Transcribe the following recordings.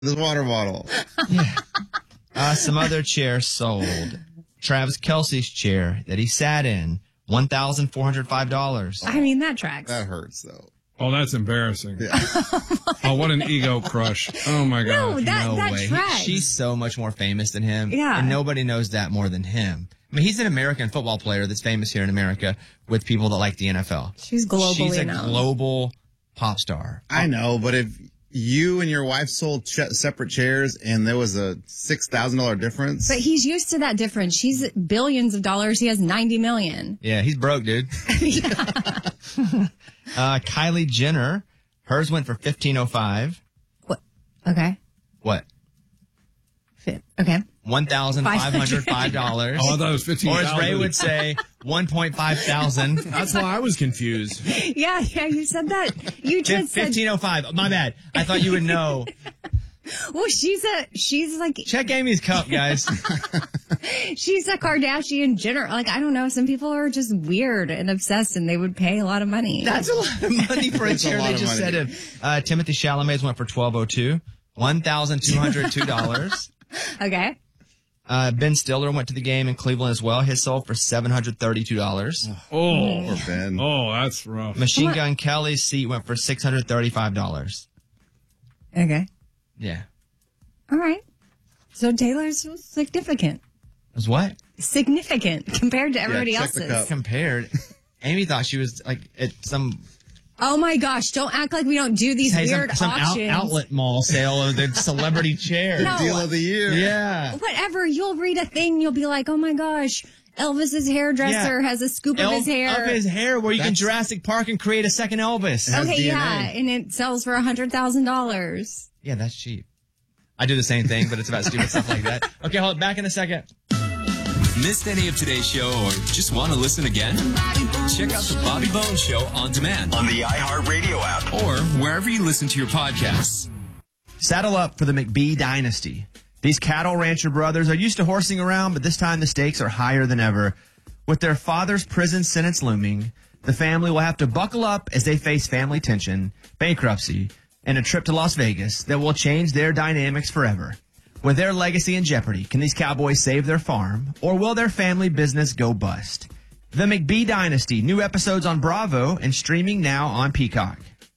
This water bottle. Some other chairs sold. Travis Kelce's chair that he sat in, $1,405. I mean, that tracks. That hurts, though. Oh, that's embarrassing. Yeah. Oh, what an ego crush. Oh, my No, God. that way. tracks. She's so much more famous than him. Yeah. And nobody knows that more than him. I mean, he's an American football player that's famous here in America with people that like the NFL. She's globally She's a known. global pop star. I know, but if you and your wife sold separate chairs and there was a $6,000 difference. But he's used to that difference. She's billions of dollars. He has 90 million. Yeah, he's broke, dude. Kylie Jenner, hers went for $1,505. What? Okay. What? Okay. $1,505. Oh, I thought it was $15,000. Or as Ray would say, 1.5 thousand. That's why I was confused. Yeah, you said that. You just said. 1505. My bad. I thought you would know. Well, she's like, Check Amy's cup, guys. she's a Kardashian Jenner. Like, I don't know. Some people are just weird and obsessed and they would pay a lot of money. That's a lot of money for a That's a chair lot they of just money. said it. Timothy Chalamet's went for $1,202. $1,202. Okay. Ben Stiller went to the game in Cleveland as well. His sold for $732. Oh, Poor Ben. oh, that's rough. Machine Gun Kelly's seat went for $635. Okay. Yeah. All right. So Taylor's was significant. Was what? Significant compared to everybody check the else's. cup. Compared. Amy thought she was like at some Oh my gosh, don't act like we don't do these weird auctions. outlet mall sale of the celebrity chair. No. Deal of the year. Yeah. Whatever, you'll read a thing, you'll be like, oh my gosh, Elvis's hairdresser Yeah. has a scoop of his hair. Of his hair where you can Jurassic Park and create a second Elvis. Has Okay, DNA. yeah, and it sells for $100,000. Yeah, that's cheap. I do the same thing, but it's about stupid stuff like that. Okay, hold it back in a second. Missed any of today's show or just want to listen again? Check out the Bobby Bones Show on demand On the iHeartRadio app. or wherever you listen to your podcasts. Saddle up for the McBee dynasty. These cattle rancher brothers are used to horsing around, but this time the stakes are higher than ever. With their father's prison sentence looming, the family will have to buckle up as they face family tension, bankruptcy, and a trip to Las Vegas that will change their dynamics forever. With their legacy in jeopardy, can these cowboys save their farm, or will their family business go bust? The McBee Dynasty, new episodes on Bravo and streaming now on Peacock.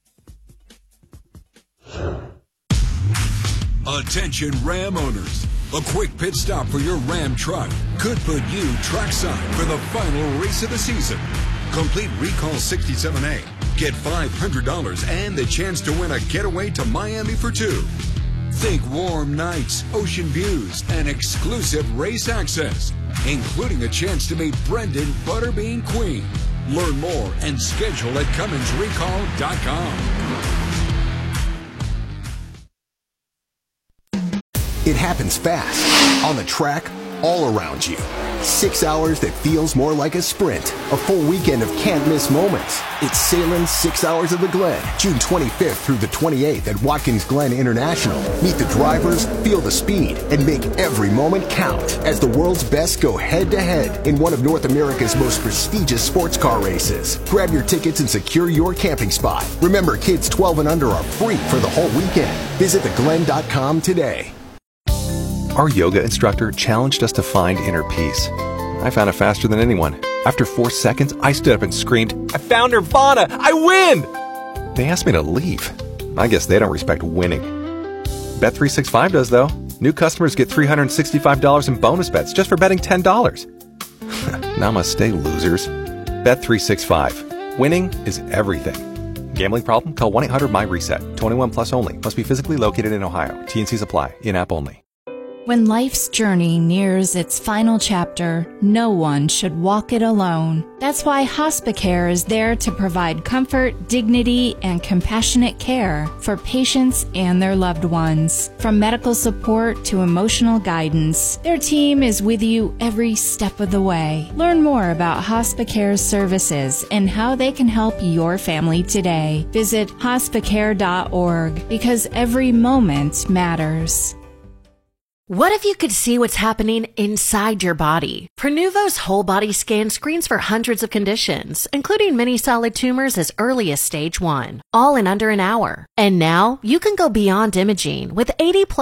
Attention Ram owners. A quick pit stop for your Ram truck could put you trackside for the final race of the season. Complete Recall 67A. Get $500 and the chance to win a getaway to Miami for two. Think warm nights, ocean views, and exclusive race access, including a chance to meet Brendan Butterbean Queen. Learn more and schedule at CumminsRecall.com. It happens fast, on the track, all around you. 6 hours that feels more like a sprint. A full weekend of can't-miss moments. It's Sailin' 6 Hours of the Glen, June 25th through the 28th at Watkins Glen International. Meet the drivers, feel the speed, and make every moment count as the world's best go head-to-head in one of North America's most prestigious sports car races. Grab your tickets and secure your camping spot. Remember, kids 12 and under are free for the whole weekend. Visit theglen.com today. Our yoga instructor challenged us to find inner peace. I found it faster than anyone. After 4 seconds, I stood up and screamed, "I found Nirvana! I win!" They asked me to leave. I guess they don't respect winning. Bet365 does, though. New customers get $365 in bonus bets just for betting $10. Namaste, losers. Bet365. Winning is everything. Gambling problem? Call 1-800-MY-RESET. 21 plus only. Must be physically located in Ohio. T&Cs apply. In-app only. When life's journey nears its final chapter, no one should walk it alone. That's why Hospicare is there to provide comfort, dignity, and compassionate care for patients and their loved ones. From medical support to emotional guidance, their team is with you every step of the way. Learn more about Hospicare's services and how they can help your family today. Visit hospicare.org because every moment matters. What if you could see what's happening inside your body? Prenuvo's whole body scan screens for hundreds of conditions, including many solid tumors as early as stage 1, all in under an hour. And now you can go beyond imaging with 80+